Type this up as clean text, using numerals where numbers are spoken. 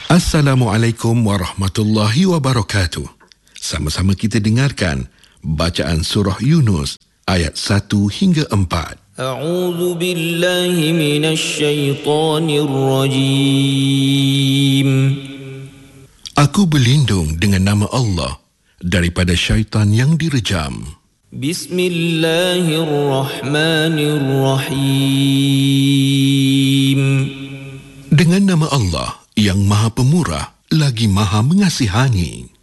Assalamualaikum warahmatullahi wabarakatuh. Sama-sama kita dengarkan bacaan surah Yunus ayat 1 hingga 4. A'udzu billahi minasy syaithanir rajim. Aku berlindung dengan nama Allah daripada syaitan yang direjam. Bismillahirrahmanirrahim. Dengan nama Allah yang Maha Pemurah lagi Maha Mengasihani.